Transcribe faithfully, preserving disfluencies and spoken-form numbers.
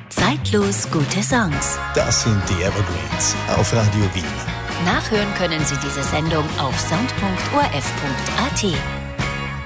Zeitlos gute Songs. Das sind die Evergreens auf Radio Wien. Nachhören können Sie diese Sendung auf sound punkt o r f punkt a t.